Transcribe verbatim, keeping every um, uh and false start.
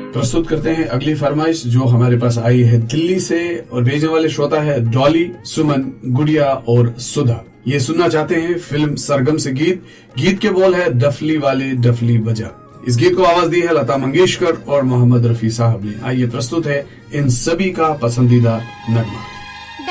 प्रस्तुत करते हैं अगली फरमाइश जो हमारे पास आई है दिल्ली से, और भेजने वाले श्रोता है डॉली, सुमन, गुड़िया और सुधा। ये सुनना चाहते हैं फिल्म सरगम से गीत। गीत के बोल है डफली वाले डफली बजा। इस गीत को आवाज दी है लता मंगेशकर और मोहम्मद रफी साहब ने। आइए प्रस्तुत है इन सभी का पसंदीदा नगमा।